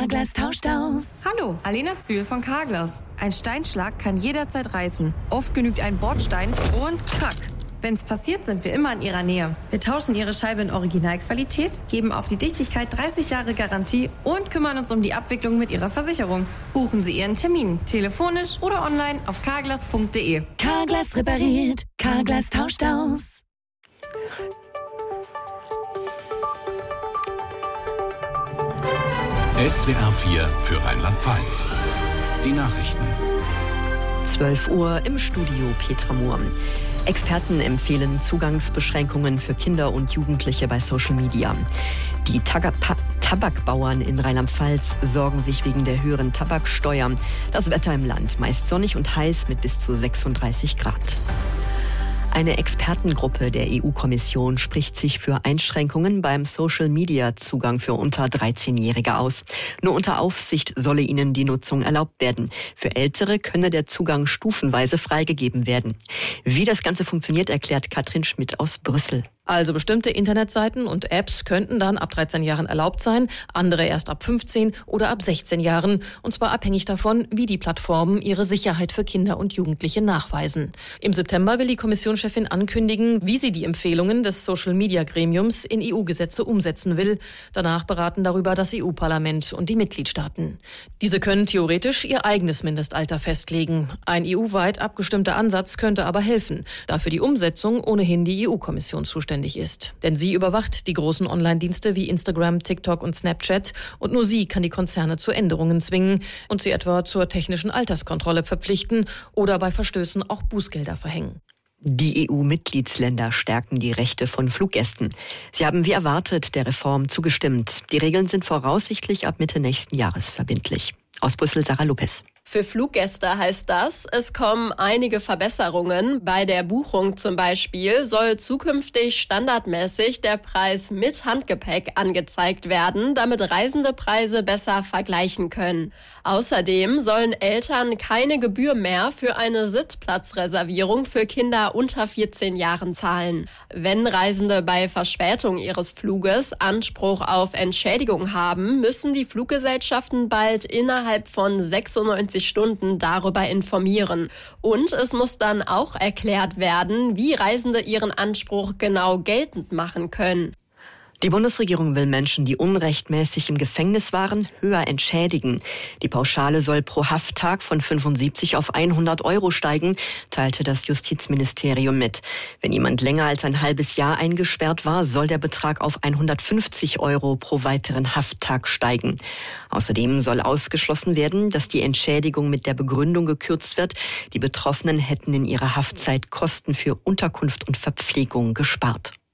Carglass tauscht aus. Hallo, Alena Zühl von Carglass. Ein Steinschlag kann jederzeit reißen. Oft genügt ein Bordstein und krack. Wenn's passiert, sind wir immer in Ihrer Nähe. Wir tauschen Ihre Scheibe in Originalqualität, geben auf die Dichtigkeit 30 Jahre Garantie und kümmern uns um die Abwicklung mit Ihrer Versicherung. Buchen Sie Ihren Termin, telefonisch oder online auf carglass.de. Carglass repariert, Carglass tauscht aus. SWR 4 für Rheinland-Pfalz. Die Nachrichten. 12 Uhr im Studio Petra Mohr. Experten empfehlen Zugangsbeschränkungen für Kinder und Jugendliche bei Social Media. Die Tabakbauern in Rheinland-Pfalz sorgen sich wegen der höheren Tabaksteuer. Das Wetter im Land meist sonnig und heiß mit bis zu 36 Grad. Eine Expertengruppe der EU-Kommission spricht sich für Einschränkungen beim Social-Media-Zugang für unter 13-Jährige aus. Nur unter Aufsicht solle ihnen die Nutzung erlaubt werden. Für Ältere könne der Zugang stufenweise freigegeben werden. Wie das Ganze funktioniert, erklärt Katrin Schmidt aus Brüssel. Also bestimmte Internetseiten und Apps könnten dann ab 13 Jahren erlaubt sein, andere erst ab 15 oder ab 16 Jahren. Und zwar abhängig davon, wie die Plattformen ihre Sicherheit für Kinder und Jugendliche nachweisen. Im September will die Kommissionschefin ankündigen, wie sie die Empfehlungen des Social-Media-Gremiums in EU-Gesetze umsetzen will. Danach beraten darüber das EU-Parlament und die Mitgliedstaaten. Diese können theoretisch ihr eigenes Mindestalter festlegen. Ein EU-weit abgestimmter Ansatz könnte aber helfen, da für die Umsetzung ohnehin die EU-Kommission zuständig ist. Denn sie überwacht die großen Online-Dienste wie Instagram, TikTok und Snapchat und nur sie kann die Konzerne zu Änderungen zwingen und sie etwa zur technischen Alterskontrolle verpflichten oder bei Verstößen auch Bußgelder verhängen. Die EU-Mitgliedsländer stärken die Rechte von Fluggästen. Sie haben wie erwartet der Reform zugestimmt. Die Regeln sind voraussichtlich ab Mitte nächsten Jahres verbindlich. Aus Brüssel Sarah Lopez. Für Fluggäste heißt das, es kommen einige Verbesserungen. Bei der Buchung zum Beispiel soll zukünftig standardmäßig der Preis mit Handgepäck angezeigt werden, damit Reisende Preise besser vergleichen können. Außerdem sollen Eltern keine Gebühr mehr für eine Sitzplatzreservierung für Kinder unter 14 Jahren zahlen. Wenn Reisende bei Verspätung ihres Fluges Anspruch auf Entschädigung haben, müssen die Fluggesellschaften bald innerhalb von 96 Stunden darüber informieren. Und es muss dann auch erklärt werden, wie Reisende ihren Anspruch genau geltend machen können. Die Bundesregierung will Menschen, die unrechtmäßig im Gefängnis waren, höher entschädigen. Die Pauschale soll pro Hafttag von 75 auf 100 € steigen, teilte das Justizministerium mit. Wenn jemand länger als ein halbes Jahr eingesperrt war, soll der Betrag auf 150 € pro weiteren Hafttag steigen. Außerdem soll ausgeschlossen werden, dass die Entschädigung mit der Begründung gekürzt wird, die Betroffenen hätten in ihrer Haftzeit Kosten für Unterkunft und Verpflegung gespart.